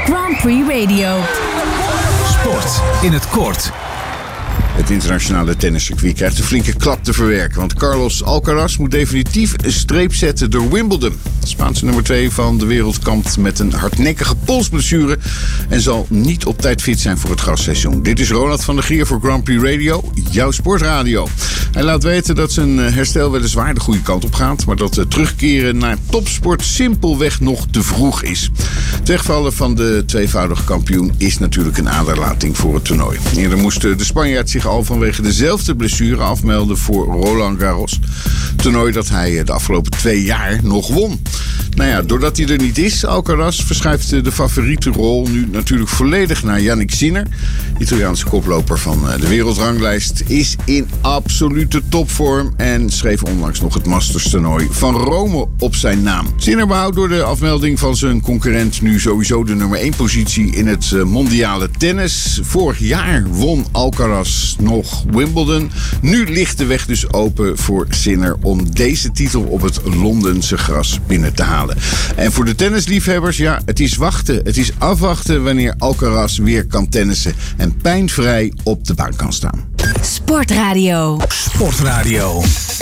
Grand Prix Radio. Sport in het kort. Het internationale tenniscircuit krijgt een flinke klap te verwerken. Want Carlos Alcaraz moet definitief een streep zetten door Wimbledon. De Spaanse nummer 2 van de wereld kampt met een hardnekkige polsblessure en zal niet op tijd fit zijn voor het grasseizoen. Dit is Ronald van der Gier voor Grand Prix Radio, jouw sportradio. Hij laat weten dat zijn herstel weliswaar de goede kant op gaat, maar dat terugkeren naar topsport simpelweg nog te vroeg is. Het wegvallen van de tweevoudige kampioen is natuurlijk een aderlating voor het toernooi. Eerder moest de Spanjaard zich al vanwege dezelfde blessure afmelden voor Roland Garros. Toernooi dat hij de afgelopen 2 jaar nog won. Nou ja, doordat hij er niet is, Alcaraz, verschuift de favoriete rol nu natuurlijk volledig naar Jannik Sinner. De Italiaanse koploper van de wereldranglijst is in absolute topvorm en schreef onlangs nog het Masters toernooi van Rome op zijn naam. Sinner behoudt door de afmelding van zijn concurrent nu sowieso de nummer 1 positie in het mondiale tennis. Vorig jaar won Alcaraz nog Wimbledon. Nu ligt de weg dus open voor Sinner om deze titel op het Londense gras binnen te halen. En voor de tennisliefhebbers, ja, het is wachten. Het is afwachten wanneer Alcaraz weer kan tennissen en pijnvrij op de baan kan staan. Sportradio. Sportradio.